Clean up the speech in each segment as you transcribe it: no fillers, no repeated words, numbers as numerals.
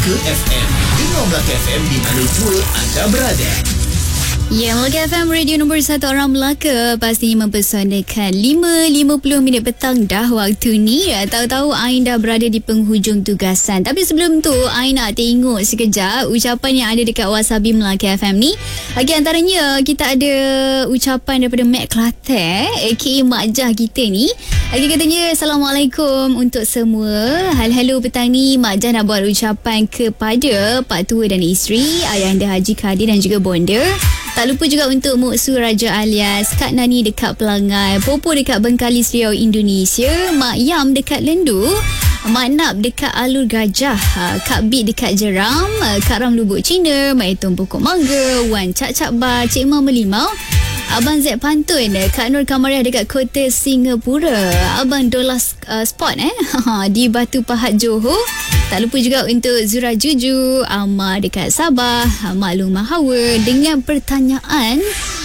Melaka FM. Dengar Melaka FM di mana jua anda berada. Ya, Melaka FM, radio nombor 1 orang Melaka. Pastinya mempesonakan 5.50 minit petang dah waktu ni. Tahu-tahu Ain dah berada di penghujung tugasan. Tapi sebelum tu, Ain nak tengok sekejap ucapan yang ada dekat Wasabi Melaka FM ni. Okey, antaranya kita ada ucapan daripada Mac Klater, aka Mak Jah kita ni. Okey, katanya Assalamualaikum untuk semua. Halo petang ni, Mak Jah nak buat ucapan kepada Pak Tua dan isteri, Ayahanda Haji Kadir dan juga bonda. Tak lupa juga untuk Muksu Raja alias Kak Nani dekat Pelangai, Popo dekat Bengkalis Riau Indonesia, Mak Yam dekat Lendu, Mak Nap dekat Alur Gajah, Kak Bit dekat Jeram, Kak Ram Lubuk Cina, Mak Eton Pokok Mangga, Wan Cak Cak Bar, Cik Ma Melimau, Abang Z Pantun, Kak Nur Kamariah dekat Kota Singapura, Abang Dolas Spot di Batu Pahat Johor. Tak lupa juga untuk Zura Juju, Amar dekat Sabah, Maklum Mahawa, dengan pertanyaan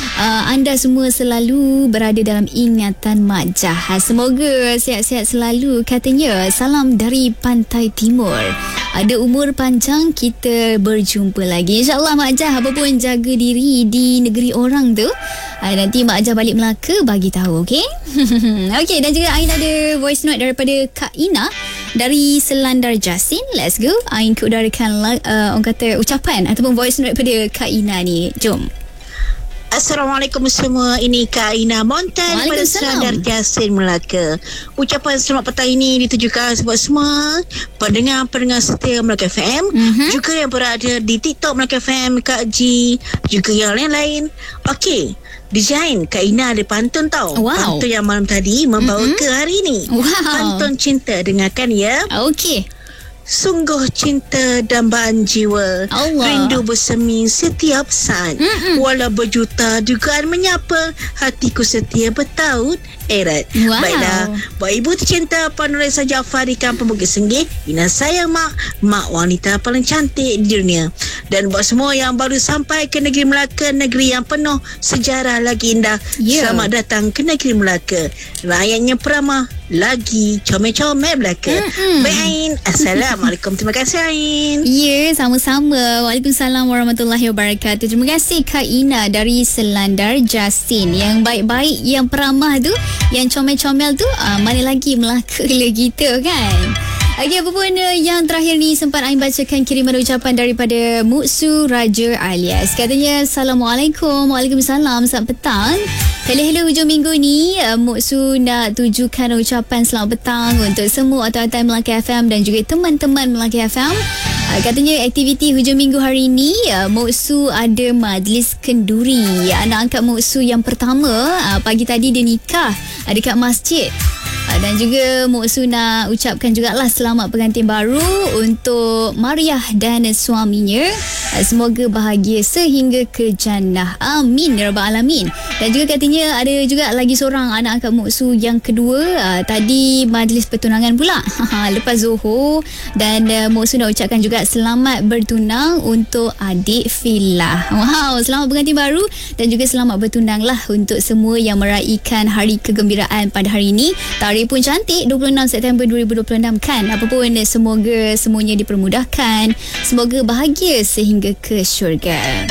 anda semua selalu berada dalam ingatan Mak Jah. Semoga sihat-sihat selalu, katanya. Salam dari Pantai Timur. Ada umur panjang, kita berjumpa lagi. InsyaAllah Mak Jah, apa pun jaga diri di negeri orang tu. Nanti Mak Jah balik Melaka bagi tahu, okey? Okey, dan juga Ain ada voice note daripada Kak Ina dari Selandar Jasin. Let's go. Ain keudarakan orang kata ucapan ataupun voice note daripada Kak Ina ni. Jom. Assalamualaikum semua. Ini Kak Ina Montan pada Selandar Jasin Melaka. Ucapan selamat petang ini ditujukan sebab semua pendengar-pendengar setia Melaka FM, juga yang berada di TikTok Melaka FM, Kak G, juga yang lain-lain. Okey, design Kak Ina ada pantun tau. Pantun yang malam tadi membawa ke hari ini. Pantun cinta, dengarkan ya. Okey. Sungguh cinta dambaan jiwa, rindu bersemi setiap saat, walau berjuta dugaan menyapa, hatiku setia bertaut erat. Baiklah, buat ibu tercinta Puan Nuraiza Jaafar di Kampung Bukit Senggih, Ina sayang mak wanita paling cantik di dunia. Dan buat semua yang baru sampai ke negeri Melaka, negeri yang penuh sejarah lagi indah, selamat datang ke negeri Melaka. Rakyatnya peramah, lagi comel-comel Melaka. Baik Ain, Assalamualaikum. Terima kasih Ain. Ya, sama-sama. Waalaikumsalam warahmatullahi wabarakatuh. Terima kasih Kak Ina dari Selandar Jasin. Yang baik-baik, yang peramah tu, yang comel-comel tu, mana lagi Melaka lah kita kan. Okey, apa pun yang terakhir ni sempat Ain bacakan kiriman ucapan daripada Muksu Raja alias. Katanya Assalamualaikum. Waalaikumsalam. Selamat petang. Hello hujung minggu ni, Muksu nak tujukan ucapan selamat petang untuk semua atau-atau Melaka FM dan juga teman-teman Melaka FM. Katanya aktiviti hujung minggu hari ini, Muksu ada majlis kenduri. Anak angkat Muksu yang pertama pagi tadi dia nikah dekat masjid. Dan juga Muksu nak ucapkan jugalah selamat pengantin baru untuk Mariah dan suaminya. Semoga bahagia sehingga ke jannah. Amin ya rabbal alamin. Dan juga katanya ada juga lagi seorang anak angkat Muksu yang kedua. Tadi majlis pertunangan pula lepas Zuhur. Dan Muksu nak ucapkan juga selamat bertunang untuk adik Filah. Wow, selamat pengantin baru dan juga selamat bertunang lah untuk semua yang meraihkan hari kegembiraan pada hari ini. Tarikh pun cantik, 26 September 2026 kan. Apapun, semoga semuanya dipermudahkan. Semoga bahagia sehingga ke syurga.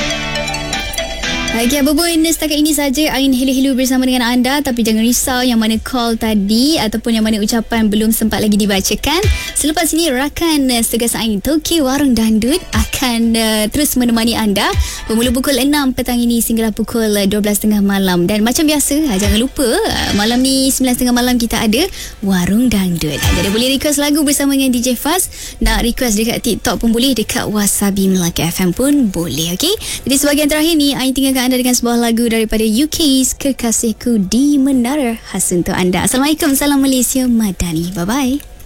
Okay, apa pun setakat ini saja Ain hello bersama dengan anda. Tapi jangan risau yang mana call tadi ataupun yang mana ucapan belum sempat lagi dibacakan. Selepas ini rakan setugas Ain Tokyo Warung Dangdut akan terus menemani anda bermula pukul 6 petang ini sehinggalah pukul 12.30 malam. Dan macam biasa, jangan lupa malam ni 9.30 malam kita ada Warung Dangdut. Jadi boleh request lagu bersama dengan DJ Faz. Nak request dekat TikTok pun boleh, dekat Wasabi Melaka FM pun boleh. Okay, jadi sebahagian terakhir ni Ain tinggalkan anda dengan sebuah lagu daripada UK's Kekasihku di Menara khas untuk anda. Assalamualaikum, salam Malaysia Madani. Bye-bye.